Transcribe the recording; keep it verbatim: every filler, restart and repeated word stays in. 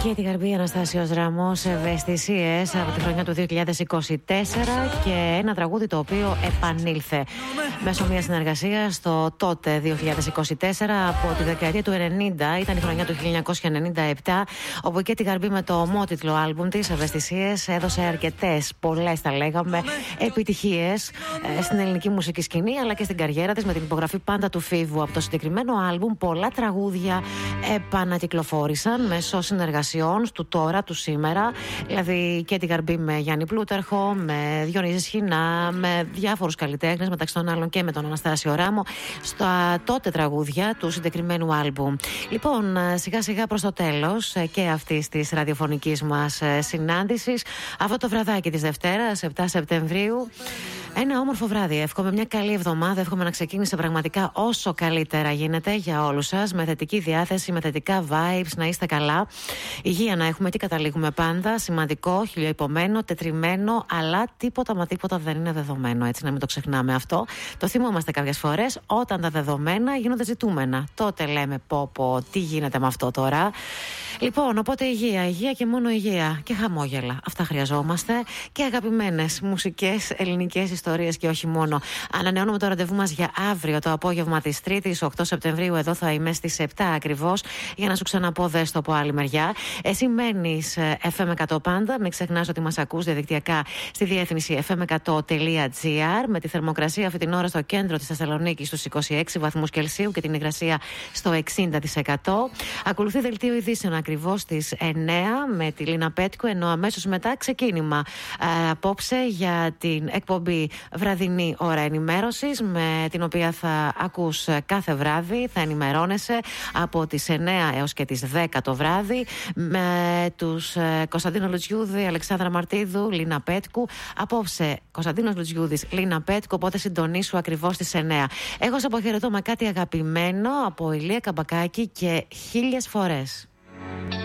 Και την Γαρμπή Αναστάσιος Ραμός, ευαισθησίες από τη χρονιά του δύο χιλιάδες είκοσι τέσσερα και ένα τραγούδι το οποίο επανήλθε μέσω μιας συνεργασίας το τότε δύο χιλιάδες είκοσι τέσσερα από τη δεκαετία του ενενήντα. Ήταν η χρονιά του χίλια εννιακόσια ενενήντα επτά, όπου και τη Γαρμπή με το ομότιτλο άλμπουμ της ευαισθησίες έδωσε αρκετές, πολλές θα λέγαμε, επιτυχίες στην ελληνική μουσική σκηνή αλλά και στην καριέρα της, με την υπογραφή πάντα του Φίβου. Από το συγκεκριμένο άλμπουμ πολλά τραγούδια επανακυκλοφόρησαν μέσω συνεργασιών του τώρα, του σήμερα, δηλαδή και τη Γαρμπή με Γιάννη Πλούταρχο, με Διονύση Σχοινά, με διάφορους καλλιτέχνες, μεταξύ των άλλων και με τον Αναστάσιο Ράμο, στα τότε τραγούδια του συγκεκριμένου άλμπουμ. Λοιπόν, σιγά σιγά προς το τέλος και αυτής της ραδιοφωνικής μας συνάντησης, αυτό το βραδάκι της Δευτέρας, επτά Σεπτεμβρίου. Ένα όμορφο βράδυ. Εύχομαι μια καλή εβδομάδα. Εύχομαι να ξεκίνησε πραγματικά όσο καλύτερα γίνεται για όλους σας. Με θετική διάθεση, με θετικά vibes, να είστε καλά. Υγεία να έχουμε, τι καταλήγουμε πάντα. Σημαντικό, χιλιοϊπωμένο, τετριμένο, αλλά τίποτα μα τίποτα δεν είναι δεδομένο. Έτσι, να μην το ξεχνάμε αυτό. Το θυμόμαστε κάποιες φορές. Όταν τα δεδομένα γίνονται ζητούμενα, τότε λέμε πω πω, τι γίνεται με αυτό τώρα. Λοιπόν, οπότε υγεία, υγεία και μόνο υγεία. Και χαμόγελα. Αυτά χρειαζόμαστε. Και αγαπημένες μουσικές ελληνικές ιστορίες και όχι μόνο. Ανανεώνουμε το ραντεβού μας για αύριο το απόγευμα της Τρίτης, οκτώ Σεπτεμβρίου. Εδώ θα είμαι στις επτά ακριβώς για να σου ξαναπώ δες το από άλλη μεριά. Εσύ μένεις εφ εμ εκατό πάντα. Μην ξεχνάς ότι μας ακούς διαδικτυακά στη διεύθυνση εφ εμ εκατό τελεία τζι άρ, με τη θερμοκρασία αυτή την ώρα στο κέντρο της Θεσσαλονίκης στους είκοσι έξι βαθμούς Κελσίου και την υγρασία στο εξήντα τοις εκατό. Ακολουθεί δελτίο ειδήσεων ακριβώς στις εννέα με τη Λίνα Πέτκου, ενώ αμέσως μετά ξεκίνημα ε, απόψε για την εκπομπή βραδινή ώρα ενημέρωσης, με την οποία θα ακούς κάθε βράδυ, θα ενημερώνεσαι από τις εννέα έως και τις δέκα το βράδυ, με τους ε, Κωνσταντίνο Λουτζιούδη, Αλεξάνδρα Μαρτίδου, Λίνα Πέτκου. Απόψε Κωνσταντίνος Λουτζιούδης, Λίνα Πέτκου, οπότε συντονίσου ακριβώς στις εννέα. Εγώ σε αποχαιρετώ με κάτι αγαπημένο από Ηλία Καμπακάκη και χίλιες φορές.